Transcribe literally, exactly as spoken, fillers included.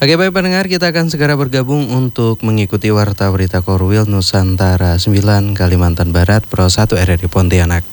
Oke baik pendengar, kita akan segera bergabung untuk mengikuti Warta Berita Korwil Nusantara sembilan Kalimantan Barat Pro satu R R I Pontianak.